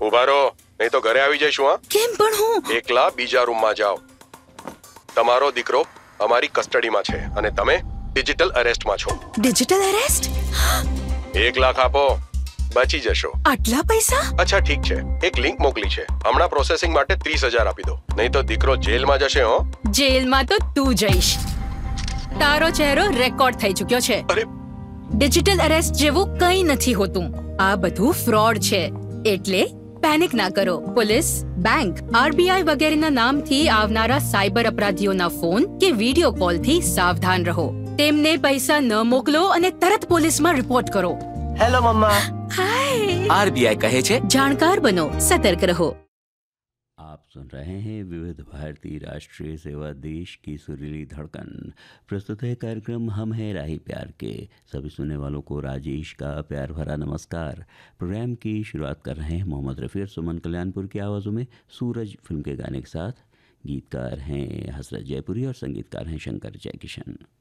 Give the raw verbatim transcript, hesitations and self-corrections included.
ઉભા રહો, નહીં તો ઘરે આવી જઈશું. હા, કેમ પણ હું એકલા બીજા રૂમમાં જાઓ. તમારો દીકરો અમારી કસ્ટડીમાં છે અને તમે ડિજિટલ અરેસ્ટમાં છો. Digital arrest? એક લાખ આપો, બચી જશો. આટલા પૈસા? અચ્છા ઠીક છે, એક લિંક મોકલી છે, હમણાં પ્રોસેસિંગ માટે ત્રીસ હજાર આપી દો, નહીં તો દીકરો જેલમાં જશે. હો, જેલમાં તો તું જઈશ. તારો ચહેરો રેકોર્ડ થઈ ચૂક્યો છે. અરે ડિજિટલ અરેસ્ટ જેવું કંઈ નથી હોતું. આ બધું ફ્રોડ છે, એટલે પેનિક ના કરો. પોલીસ, બેંક, આરબીઆઈ વગેરેના નામથી આવનારા સાયબર અપરાધીઓના ફોન કે વિડિયો કોલથી સાવધાન રહો. તેમને પૈસા ન મોકલો અને તરત પોલીસમાં રિપોર્ટ કરો. હેલો મમ્મા. હાય. आरबीआई कहे छे જાણકાર બનો, સતર્ક રહો. आप सुन रहे हैं विविध भारती राष्ट्रीय सेवा देश की सुरीली धड़कन. प्रस्तुत है कार्यक्रम हम हैं राही प्यार के. सभी सुनने वालों को राजेश का प्यार भरा नमस्कार. प्रोग्राम की शुरुआत कर रहे हैं मोहम्मद रफ़ी और सुमन कल्याणपुर की आवाज़ों में सूरज फिल्म के गाने के साथ. गीतकार हैं हसरत जयपुरी और संगीतकार हैं शंकर जयकिशन.